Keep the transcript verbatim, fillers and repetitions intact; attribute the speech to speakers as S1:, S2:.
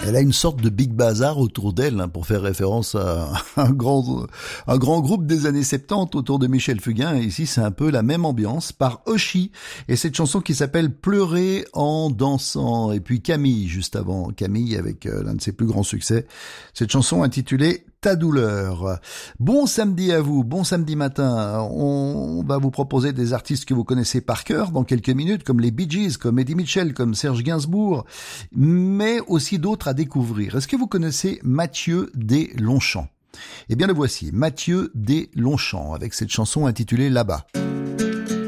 S1: Elle a une sorte de big bazar autour d'elle, hein, pour faire référence à un grand, un grand groupe des années soixante-dix autour de Michel Fugain. Et ici, c'est un peu la même ambiance par Oshi. Et cette chanson qui s'appelle Pleurer en dansant. Et puis Camille, juste avant. Camille avec euh, l'un de ses plus grands succès. Cette chanson intitulée Ta douleur. Bon samedi à vous, bon samedi matin. On va vous proposer des artistes que vous connaissez par cœur dans quelques minutes, comme les Bee Gees, comme Eddie Mitchell, comme Serge Gainsbourg, mais aussi d'autres à découvrir. Est-ce que vous connaissez Mathieu Deslongchamps ? Eh bien le voici, Mathieu Deslongchamps, avec cette chanson intitulée Là-bas.